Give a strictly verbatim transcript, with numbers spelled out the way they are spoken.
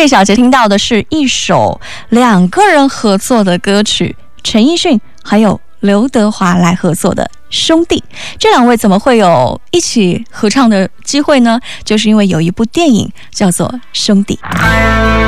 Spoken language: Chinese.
叶小姐听到的是一首两个人合作的歌曲，陈奕迅还有刘德华来合作的《兄弟》。这两位怎么会有一起合唱的机会呢？就是因为有一部电影叫做《兄弟》。